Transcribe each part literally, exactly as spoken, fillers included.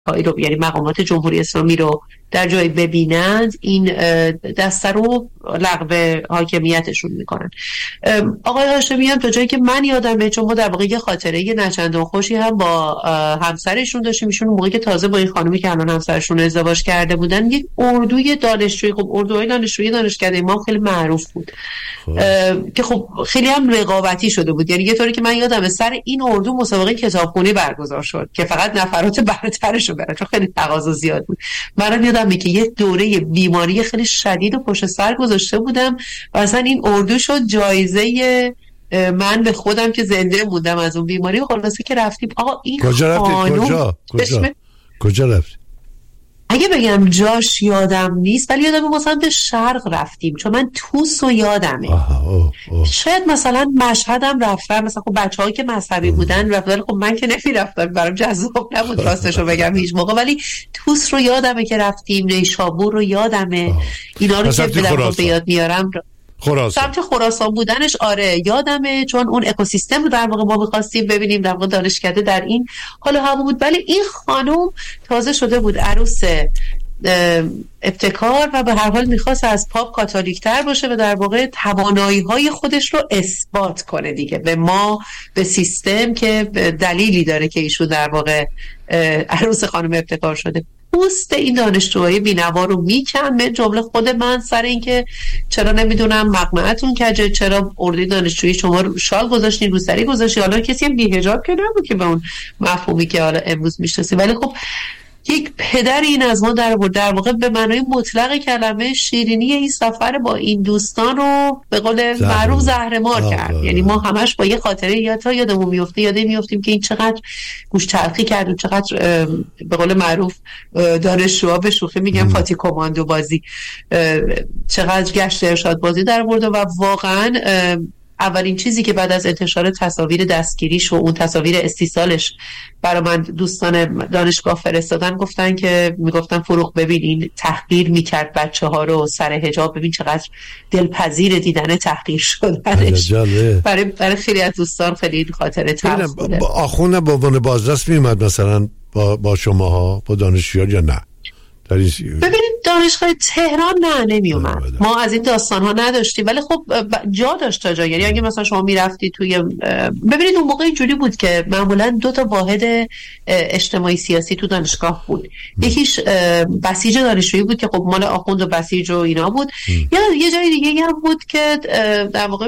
رو، یعنی مقامات جمهوری اسلامی رو در جایی ببینند، این دسته رو لغو حاکمیتشون میکنن. آقای هاشمیان تا جایی که من یادمه، چون ما در واقع یه خاطره یه نچندان خوشی هم با همسرشون داشتیم، ایشون موقعی که تازه با این خانومی که الان همسرشون ازدواج کرده بودن، یک اردوی دانشجویی، خب اردوهای دانشجویی دانشکده امام خیلی معروف بود که خب خیلی هم رقابتی شده بود. یعنی یه طوری که من یادمه سر این اردو مسابقه کتابخونی برگزار شد که فقط نفرات برترش رو برن، چون خیلی تقاضا زیاد بود. من یادمه که یه دوره بیماری خیلی شدید و پشت سر گذاشته بودم و اصلا این اردو شد جایزه من به خودم که زنده موندم از اون بیماری. خلاصه که رفتیم. آقا این کجا رفتید؟ کجا؟ کجا؟ کجا رفتید؟ اگه بگم جاش یادم نیست، ولی یادمه مثلا به شرق رفتیم، چون من توس رو یادمه. آها اوه اوه. شاید مثلا مشهدم رفتم، مثلا خب بچه‌هایی که مذهبی بودن رفتن، خب من که نمی‌رفتم، برام جذاب نبود راستشو بگم هیچ موقع. ولی توس رو یادمه که رفتیم، نیشابور رو یادمه. اینا رو که به یاد میارم. خراسان. سمت خراسان بودنش آره یادمه، چون اون اکوسیستم رو در واقع ما می‌خواستیم ببینیم، در واقع دانشکده در این حال هوا بود. ولی این خانم تازه شده بود عروس ابتکار و به هر حال میخواست از پاپ کاتولیک‌تر باشه و در واقع توانایی‌های خودش رو اثبات کنه دیگه به ما، به سیستم، که دلیلی داره که ایشون در واقع عروس خانم ابتکار شده. پوست این دانشجوهای بی‌نوا رو میکن، به جمله خود من، سر این که چرا نمیدونم مقنعتون کجه، چرا اردوی دانشجویی شما شال گذاشتین، روسری گذاشتین. حالا کسی هم بی‌حجاب که نبود که به اون مفهومی که حالا امروز میشناسیم. ولی خب یک پدر این از ما در آورد، در واقع به معنای مطلق کلمه شیرینی این سفر با این دوستان رو به قول معروف زهرمار کرد. یعنی ما همش با یه خاطره یا تا یادمون میفته یاده میافتیم که این چقدر گوش تلخی کرد و چقدر به قول معروف دانشجوها به شوخی میگن فاتی کماندو بازی، چقدر گشت ارشاد بازی در آورد. و واقعا اولین چیزی که بعد از انتشار تصاویر دستگیریش و اون تصاویر استیصالش برای من دوستان دانشگاه فرستادن، گفتن که میگفتن فروغ ببین این تحقیر میکرد بچه ها رو سر حجاب، ببین چقدر دلپذیر دیدن تحقیر شدنش. برای برای خیلی از دوستان خیلی خاطره تلخ بوده. آخوند با عنوان بازرس میومد مثلا با با شماها با دانشجویان یا نه؟ ببینید دانشگاه تهران نه نمی اومد، ما از این داستان ها نداشتیم، ولی خب جا داشت تا جا. یعنی اگه مثلا شما میرفتی توی، ببینید اون موقع اینجوری بود که معمولا دو تا واحد اجتماعی سیاسی تو دانشگاه بود. یکیش بسیج دانشجویی بود که خب مال آخوند و بسیج و اینا بود، یا یه جای دیگه هم بود که در واقع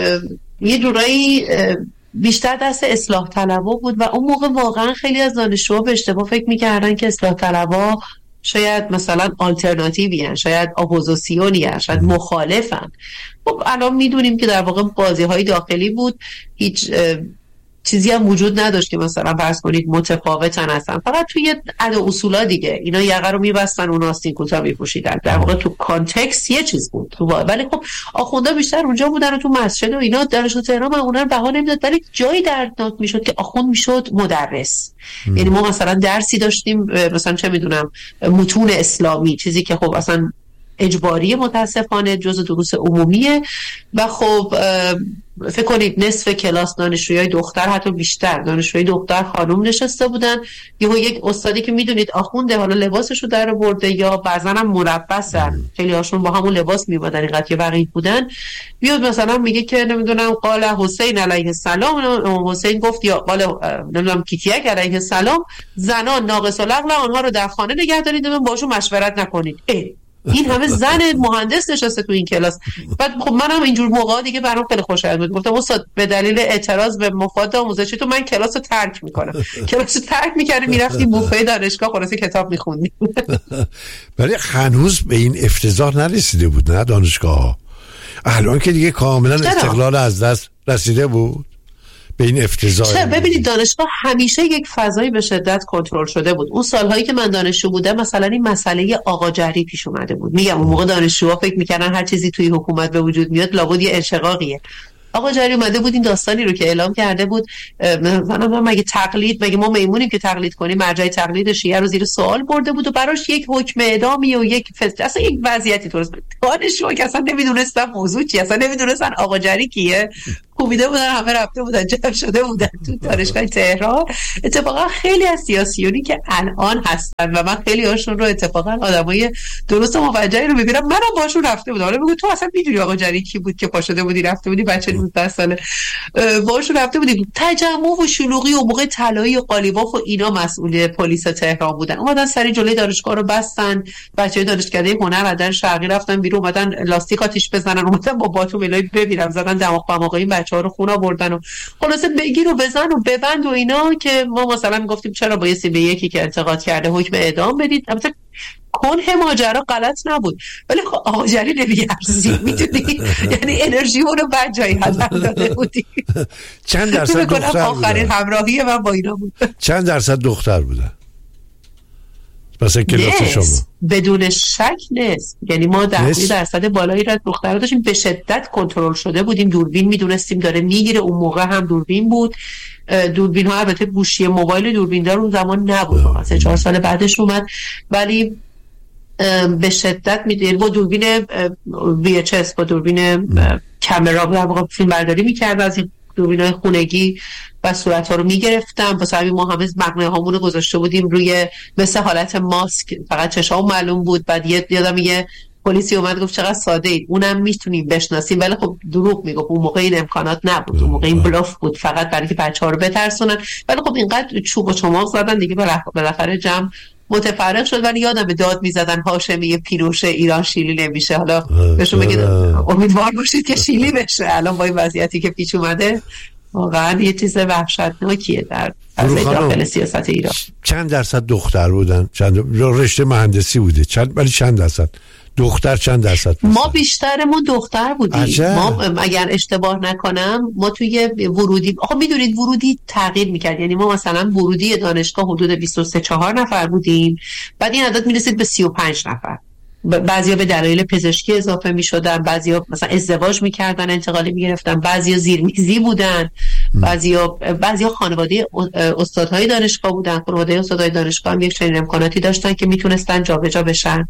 یه جورایی بیشتر دست اصلاح طلبا بود. و اون موقع واقعا خیلی از دانشجوها به اشتباه فکر می‌کردن که اصلاح طلبا شاید مثلا آلترناتیوی هن، شاید اپوزیسیونی هن، شاید مخالفن. خب الان میدونیم که در واقع بازی های داخلی بود، هیچ چیزی هم وجود نداشت که مثلا فرض کنید متفاوتن هستن، فقط توی ادا اصولا دیگه اینا یقه رو میبستن، اون آستین کوتاه میپوشیدن، در واقع تو کانتکست یه چیز بود تو با... ولی خب آخوندا بیشتر اونجا بودن و تو مسجد و اینا. دانشگاه تهران معمولا بها نمیداد، ولی جایی دردناک میشد که آخوند میشد مدرس. م. یعنی ما مثلا درسی داشتیم مثلا چه میدونم متون اسلامی، چیزی که خب اصلا اجباری متاسفانه جزء دروس عمومیه و خب فکر کنید نصف کلاس دانشجوهای دختر، حتی بیشتر دانشجوهای دختر خانم نشسته بودن. یهو یک استادی که میدونید آخونده، حالا لباسشو در آورده یا بعضا هم مربسن، خیلی هاشون با همون لباس میومدن اینقدر که وقیح بودن، بیاد مثلا میگه که نمیدونم قال حسین علیه السلام، حسین گفت یا قال نمیدونم کیتیک علیه السلام، زنان ناقص العقل آنها رو در خانه نگه دارید و باشون مشورت نکنید. اه این همه زن مهندس نشسته تو این کلاس. بعد خب منم اینجور موقعا دیگه برام خیلی خوشایند بود، گفتم استاد به دلیل اعتراض به مفاد آموزشی تو من کلاس رو ترک میکنم. کلاس رو ترک میکردیم میرفتیم بوفه دانشگاه خلاصه کتاب میخوندیم. ولی هنوز به این افتضاح نرسیده بود نه دانشگاه ها؟ الان که دیگه کاملا استقلال از دست رسیده بود به این افتضاح. ببینید دانشگاه همیشه یک فضایی به شدت کنترل شده بود. اون سالهایی که من دانشجو بودم مثلا این مسئله آقاجری پیش اومده بود. میگم اون موقع دانشجوها فکر میکردن هر چیزی توی حکومت به وجود میاد لابد یه انشقاقیه. آقاجری اومده بود این داستانی رو که اعلام کرده بود، مثلا مگه تقلید، مگه ما میمونیم که تقلید کنیم؟ مرجع تقلید شیعه رو زیر سوال برده بود و براش یک حکم اعدامی و یک فست... اصلا یک وضعیتی درست. دانشجوها که اصلا نمیدونستن موضوع چیه، اصلا نمیدونستن آقاجری کیه، کوبیده بودن، همه رفته بودن جمع شده بودن تو دانشگاه تهران. اتفاقا خیلی از سیاسیونی که الان هستن و من خیلی هاشون رو اتفاقا آدمای درست و موجهی رو میبینم، منم باشون رفته بودم. حالا میگم تو اصلا میدونی آقا جری کی بود که پا شده بودی رفته بودی، بچه نوزده ساله باشون رفته بودی. تجمع و شلوغی و موقع طلایی و قالیباف و اینا مسئول پلیس تهران بودن، اومدن سری جلوی دانشگاه رو بستن، بچه‌های دانشکده هنر ادن شرقی رفتن بیرون، اومدن لاستیک آتیش بزنن، اومدن با باتوم الهی ببینم زدن دماغ بماغ این بچه‌ها رو خون آوردن و خلاصه بگیر و بزن و ببند و اینا، که ما مثلا میگفتیم چرا بایستی به یکی که انتقاد کرده حکم اعدام بدید. البته کنه ماجرا غلط نبود، ولی خب آقا جری نمی‌ارزید، میدونی، یعنی انرژی اون رو بد جایی هدر داده بودی. چند درصد دختر بودن؟ آخرین همراهی من با اینا بود. چند درصد دختر بودن مثلا کلاس شما؟ بدون شک نیست، یعنی ما در درصد بالایی را دخترها داشتیم، به شدت کنترل شده بودیم، دوربین میدونستیم داره میگیره، اون موقع هم دوربین بود. دوربین ها البته گوشی موبایل دوربین دار اون زمان نبود، سه چهار سال بعدش اومد، ولی به شدت میدونید با دوربین وی اچ اس با دوربین کامرا در واقع فیلم برداری میکرد از این دوربینای خونگی و صورت‌ها رو می‌گرفتم. واسه همین ما همه مقنعه هامون رو گذاشته بودیم روی مثل حالت ماسک، فقط چشام معلوم بود. بعد یه یادم یه پلیسی اومد گفت چقدر ساده اید، اونم میتونیم بشناسیم، ولی خب دروغ میگفت، اون موقع این امکانات نبود، اون موقع این بلاف بود فقط برای که بچه‌ها رو بترسونن. ولی خب اینقدر چوب و چماق زدن دیگه، بالاخره جمع متفرق شد. ولی یادم داد میزدن هاشمی پینوشه ایران شیلی نمیشه. حالا بهشون بگید امیدوار باشید که شیلی بشه. الان با این وضعیتی که پیش اومده واقعا یه چیز وحشتناکیه در داخل سیاست ایران. چند درصد دختر بودن؟ چند رشته مهندسی بوده چند، ولی چند درصد دختر؟ چند درصد؟ ما بیشترمون دختر بودیم. عجب. ما اگر اشتباه نکنم ما توی ورودی، آخه میدونید ورودی تغییر میکرد، یعنی ما مثلا ورودی دانشگاه حدود بیست و سه چهار نفر بودیم، بعد این عدد میرسید به سی و پنج نفر. بعضیا به دلایل پزشکی اضافه میشدن، بعضیا مثلا ازدواج میکردن انتقالی میگرفتن، بعضیا زیرمیزی بودن، بعضیا بعضیا خانواده استادهای دانشگاه بودن. خانواده استادهای دانشگاه هم یک چنین امکاناتی داشتن که میتونستن جابجا بشن،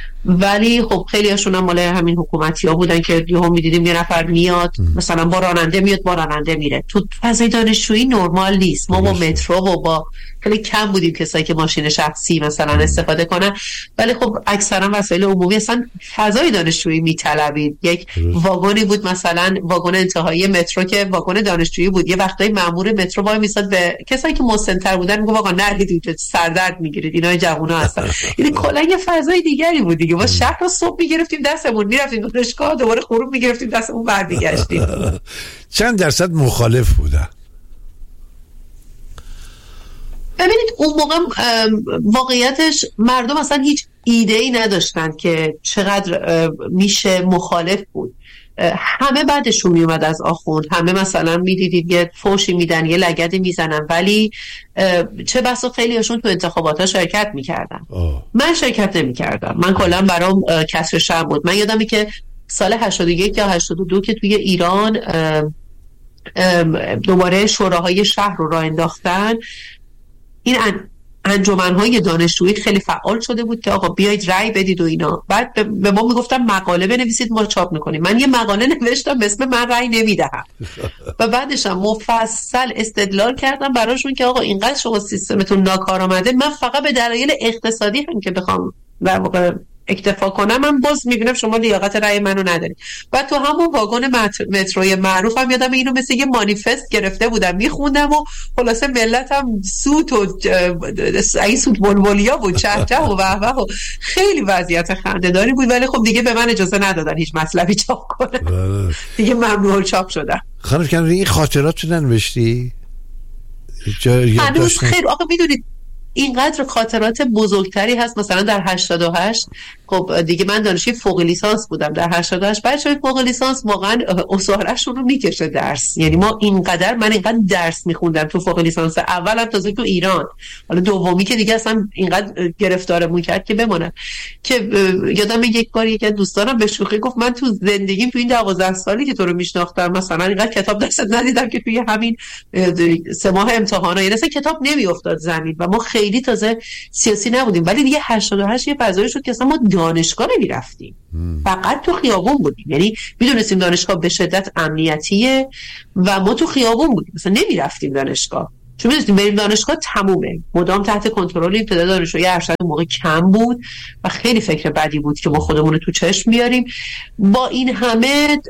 ولی خب خیلی هاشون هم مال همین حکومتی ها بودن که یهو میدیدیم یه نفر میاد مثلا با راننده میاد با راننده میره. تو فضای دانشجویی نرمال نیست. ما با مترو و با خیلی کم بودیم کسایی که ماشین شخصی مثلا استفاده کنن، ولی خب اکثرا وسایل عمومی اصلا فضای دانشجویی میطلبید. یک واگنی بود مثلا واگن انتهایی مترو که واگن دانشجویی بود، یه وقتایی مأمور مترو وای میساد به کسایی که مسن‌تر بودن میگه آقا نرید اینجا سردرد میگیرید، اینا جوونا هستن. یعنی کلا یه فضای دیگری بود دیگه. ما شهر رو صبح میگرفتیم دستمون میرفتیم دانشگاه، دوباره غروب میگرفتیم دستمون برمیگشتیم. چند درصد مخالف بودن؟ ببینید اون موقع واقعیتش مردم اصلا هیچ ایده‌ای نداشتن که چقدر میشه مخالف بود. همه بعدشون میومد از آخوند، همه مثلا میدیدید یه فوشی میدن یه لگدی میزنن، ولی چه بسا خیلی هاشون تو انتخابات ها شرکت میکردن. آه. من شرکت نمیکردم، من کلا برام کسر شم بود. من یادمی که سال هشتاد و یک یا هشتاد و دو که توی ایران دوباره شوراهای شهر رو راه انداختن، این انجمن‌های دانشجویی خیلی فعال شده بود که آقا بیایید رأی بدید و اینا. بعد به ما میگفتن مقاله بنویسید ما چاپ میکنیم. من یه مقاله نوشتم به اسم من رأی نمیدهم و بعدش هم مفصل استدلال کردم براشون که آقا اینقدر شما سیستمتون ناکارآمده، من فقط به دلایل اقتصادی هم که بخوام در واقع اکتفا کنم من باز میبینم شما لیاقت رأی منو نداری. بعد تو همون واگن متروی معروف هم یادم اینو مثل یه مانیفست گرفته بودم میخوندم و خلاصه ملتم سوت و این سوت بلبلیا بود چه چه و وه و خیلی وضعیت خنده‌داری بود، ولی خب دیگه به من اجازه ندادن هیچ مطلبی چاپ کنم. دیگه ممنوع چاپ شدم. خانم کناری این خاطرات رو ننوشتی؟ هنوز خیلی آقا میدونید اینقدر خاطرات بزرگتری هست. مثلا در هشتاد و هشت خب دیگه من دانشجوی فوق لیسانس بودم. در هشتاد و هشت بچه‌های فوق لیسانس واقعا اساره‌شون رو میکشه درس، یعنی ما اینقدر من اینقدر درس میخوندم تو فوق لیسانس اولم تازه تو ایران، حالا دومی که دیگه اصلا اینقدر گرفتارمون کرد که بمونم که یادم یک بار یک دوستانم به شوخی گفت من تو زندگیم تو این دوازده سالی که تو رو میشناختم مثلا اینقدر کتاب دستت ندیدم که توی همین سه ماه امتحانا، یعنی اصلا کتاب نمیافتاد زمین و ما خیلی خیلی تازه سیاسی نبودیم، ولی دیگه هشتاد و هشت یه فضایی شد که اصلا ما دانشگاه نمیرفتیم، فقط تو خیابون بودیم. یعنی میدونستیم دانشگاه به شدت امنیتیه و ما تو خیابون بودیم، مثلا نمیرفتیم دانشگاه، چون میدونستیم بریم دانشگاه تمومه، مدام تحت کنترل ابتدای دانشجوی ارشد موقع کم بود و خیلی فکر بدی بود که ما خودمون رو تو چشم بیاریم. با این همه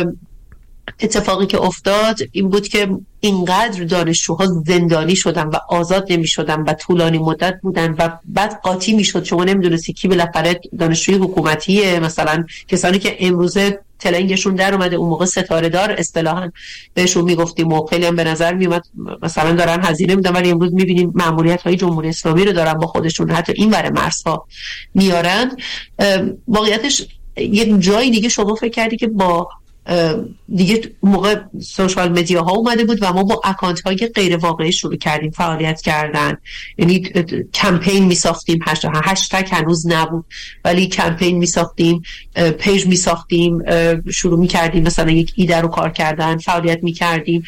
اتفاقی که افتاد این بود که اینقدر دانشجوها زندانی شدن و آزاد نمی شدن و طولانی مدت بودن و بعد قاطی می شد، شما نمیدونستی کی بالاخره دانشجوی حکومتیه، مثلا کسانی که امروزه تلنگشون در اومده اون موقع ستاره دار اصطلاحاً بهشون میگفتیم و خیلی هم به نظر میومد مثلا دارن هزینه میدن، ولی امروز میبینیم ماموریت های جمهوری اسلامی رو دارن با خودشون حتی این ور مرزها میارن. واقعیتش یک جای دیگه شما فکر کردی که با دیگه موقع سوشال مدیا ها اومده بود و ما با اکانت های غیر واقعی شروع کردیم فعالیت کردن، یعنی کمپین می ساختیم، هشتگ هنوز نبود ولی کمپین می ساختیم، پیج می ساختیم، شروع می کردیم مثلا یک ایده رو کار کردن، فعالیت می کردیم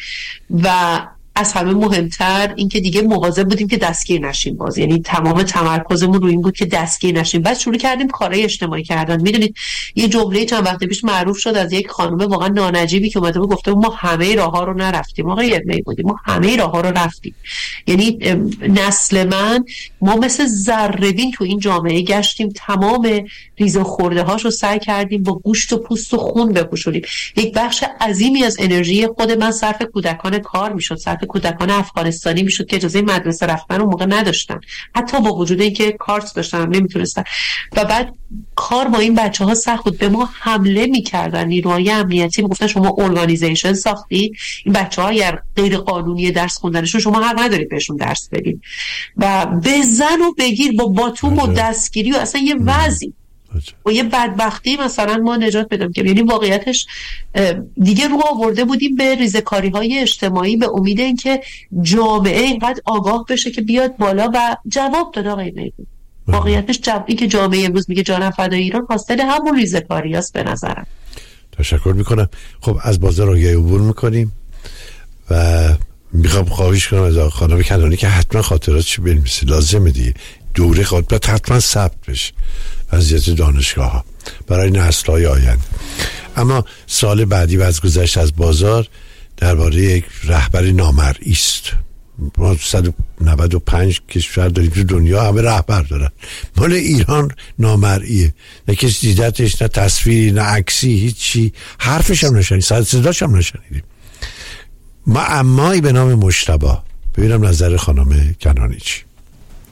و از همه مهمتر این که دیگه مواظب بودیم که دستگیر نشیم باز، یعنی تمام تمرکزمون رو این بود که دستگیر نشیم. بعد شروع کردیم کارهای اجتماعی کردن. میدونید یه جمله چند وقت پیش معروف شد از یک خانم واقعا نانجیبی که اومده بود گفته ما همه راه‌ها رو نرفتیم، آقا یه بودیم ما همه راه‌ها رو رفتیم. یعنی نسل من ما مثل ذره‌بین تو این جامعه گشتیم، تمام ریز و خورده هاشو سعی کردیم با گوشت و پوست و خون بپوشونیم. یک بخش عظیمی از انرژی خود من صرف کودکان کار میشد، صرف کودکان افغانستانی میشد که اجازه مدرسه رفتن اون موقع نداشتن، حتی با وجود اینکه کارت داشتن هم نمیتونستن و بعد کار با این بچه ها سخت بود. به ما حمله میکردن نیروهای امنیتی، میگفتن شما ارگانیزیشن ساختی، این بچه ها اگر غیر قانونی درس خوندنشون شما حق ندارید بهشون درس بدید و بزن و بگیر با باتوم و دستگیری و اصلا یه وضعی و یه بدبختی مثلا ما نجات پیدا کردیم. یعنی واقعیتش دیگه رو آورده بودیم به ریزکاری های اجتماعی به امید اینکه جامعه اینقدر آگاه بشه که بیاد بالا و جواب داد. آقای میگو واقعیتش جوابی که جامعه امروز میگه جانم فدای ایران حاصل همون ریزکاری است به نظرم. تشکر میکنم. خب از بازار آگاهی عبور میکنیم و میخوام خواهش کنم از خانم کنانی که حتما خاطرات چی بنویسید، لازمه دیگه دوره خاطرات حتما ثبت بشه وضعیت دانشگاه ها برای نسل های آینده. اما سال بعدی و از گذشت از بازار درباره یک رهبر نامرئی است. ما صد و نود و پنج کشور داریم تو دنیا، همه رهبر دارن، مال ایران نامرئیه، نه کسی دیدتش، نه تصویری، نه عکسی، هیچی، حرفش هم نشنید، صداش هم نشنیدیم. ما امایی به نام مجتبی. ببینم نظر خانم کنانی چی.